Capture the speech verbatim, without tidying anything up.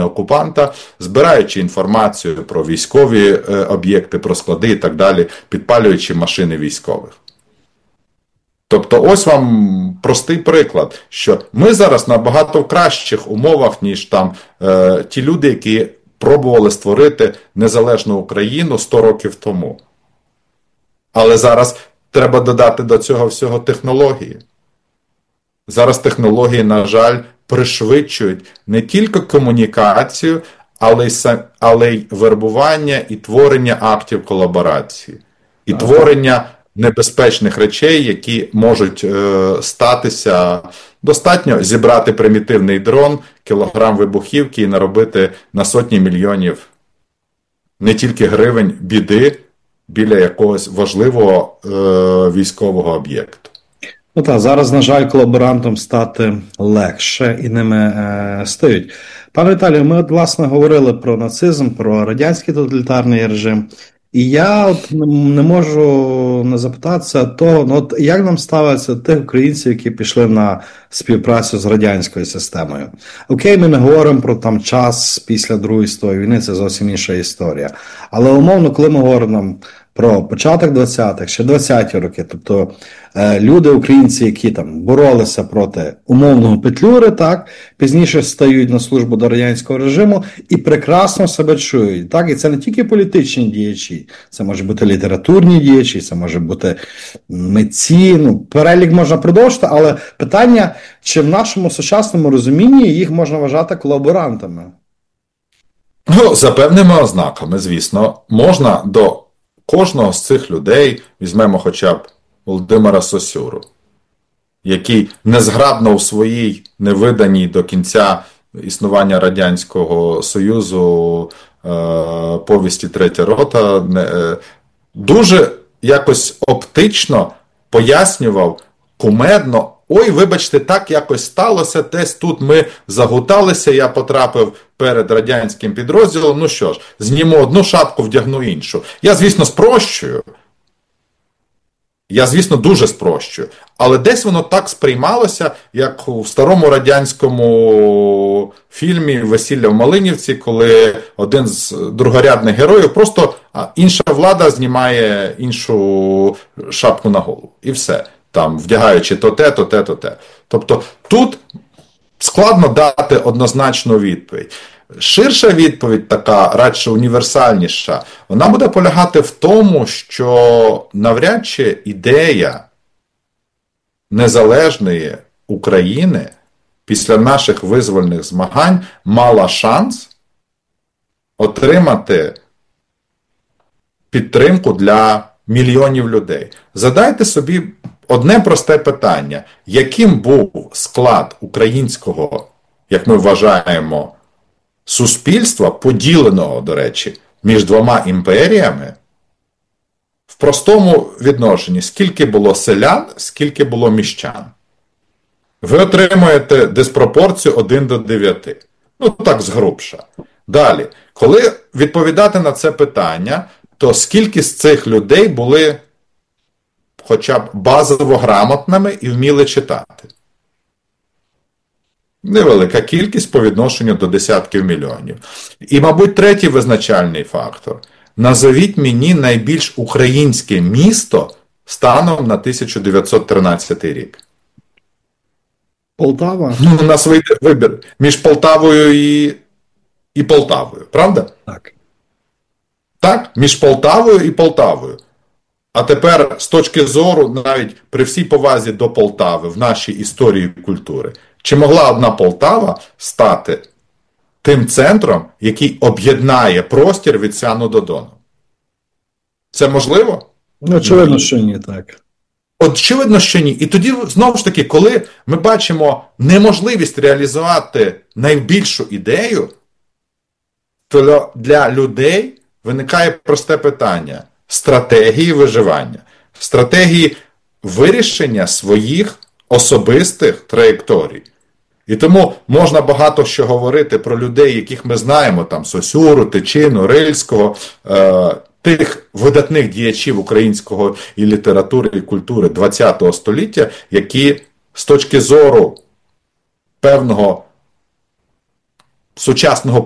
окупанта, збираючи інформацію про військові об'єкти, про склади і так далі, підпалюючи машини військових. Тобто ось вам простий приклад, що ми зараз на багато кращих умовах, ніж там е, ті люди, які пробували створити незалежну Україну сто років тому. Але зараз треба додати до цього всього технології. Зараз технології, на жаль, пришвидшують не тільки комунікацію, але й, але й вербування і творення актів колаборації. І ага. творення небезпечних речей, які можуть е, статися. Достатньо зібрати примітивний дрон, кілограм вибухівки і наробити на сотні мільйонів не тільки гривень біди біля якогось важливого е, військового об'єкту. Ну так, зараз, на жаль, колаборантам стати легше і ними е, стають. Пане Віталію, ми, от, власне, говорили про нацизм, про радянський тоталітарний режим. І я от не можу не запитатися того, ну от як нам ставиться тих українців, які пішли на співпрацю з радянською системою. Окей, ми не говоримо про там час після Другої світової війни, це зовсім інша історія. Але умовно, коли ми говоримо про початок двадцятих, ще двадцяті роки, тобто е, люди, українці, які там боролися проти умовного Петлюри, так, пізніше стають на службу до радянського режиму і прекрасно себе чують. Так? І це не тільки політичні діячі, це може бути літературні діячі, це може бути митці, ну, перелік можна продовжити, але питання, чи в нашому сучасному розумінні їх можна вважати колаборантами? Ну, за певними ознаками, звісно, можна до кожного з цих людей, візьмемо хоча б Володимира Сосюру, який незграбно у своїй невиданій до кінця існування Радянського Союзу е, повісті «Третя рота» е, дуже якось оптично пояснював, кумедно, ой, вибачте, так якось сталося, десь тут ми загуталися, я потрапив перед радянським підрозділом, ну що ж, зніму одну шапку, вдягну іншу. Я, звісно, спрощую. Я, звісно, дуже спрощую. Але десь воно так сприймалося, як у старому радянському фільмі «Весілля в Малинівці», коли один з другорядних героїв просто інша влада знімає іншу шапку на голову. І все. Там, вдягаючи то те, то те, то те. Тобто тут складно дати однозначну відповідь. Ширша відповідь, така радше універсальніша, вона буде полягати в тому, що навряд чи ідея незалежної України після наших визвольних змагань мала шанс отримати підтримку для мільйонів людей. Задайте собі одне просте питання. Яким був склад українського, як ми вважаємо, суспільства, поділеного, до речі, між двома імперіями, в простому відношенні, скільки було селян, скільки було міщан. Ви отримуєте диспропорцію один до дев'яти. Ну, так, згрубша. Далі, коли відповідати на це питання, то скільки з цих людей були хоча б базово грамотними і вміли читати? Невелика кількість по відношенню до десятків мільйонів. І, мабуть, третій визначальний фактор. Назовіть мені найбільш українське місто станом на тисяча дев'ятсот тринадцятий рік. Полтава? Ну, у нас вийде вибір між Полтавою і, і Полтавою, правда? Так. Так, між Полтавою і Полтавою. А тепер, з точки зору, навіть при всій повазі до Полтави в нашій історії і культури, чи могла одна Полтава стати тим центром, який об'єднає простір від Сяну до Дону? Це можливо? Ну, очевидно, що ні, так. Очевидно, що ні. І тоді, знову ж таки, коли ми бачимо неможливість реалізувати найбільшу ідею, то для людей виникає просте питання – стратегії виживання, стратегії вирішення своїх особистих траєкторій. І тому можна багато що говорити про людей, яких ми знаємо, там Сосюру, Тичину, Рильського, е, тих видатних діячів українського і літератури, і культури ХХ століття, які з точки зору певного сучасного